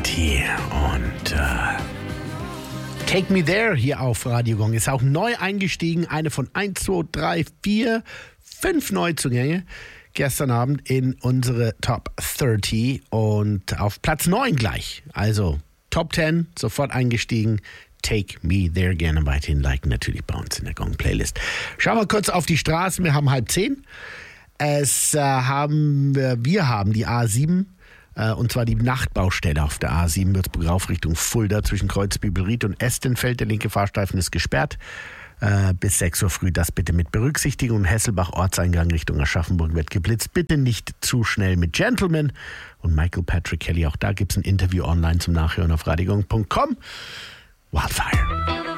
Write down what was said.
City und Take Me There hier auf Radio Gong ist auch neu eingestiegen. Eine von 1, 2, 3, 4, 5 Neuzugänge gestern Abend in unsere Top 30 und auf Platz 9 gleich. Also Top 10, sofort eingestiegen. Take Me There, gerne weiterhin liken, natürlich bei uns in der Gong-Playlist. Schauen wir kurz auf die Straßen, wir haben 9:30. Wir haben die A7, und zwar die Nachtbaustelle auf der A7, Würzburg rauf Richtung Fulda zwischen Kreuzbübelried und Estenfeld. Der linke Fahrstreifen ist gesperrt. Bis 6 Uhr früh, das bitte mit berücksichtigen. Und Hesselbach Ortseingang Richtung Aschaffenburg wird geblitzt. Bitte nicht zu schnell mit Gentleman. Und Michael Patrick Kelly, auch da gibt es ein Interview online zum Nachhören auf radiogong.com. Wildfire.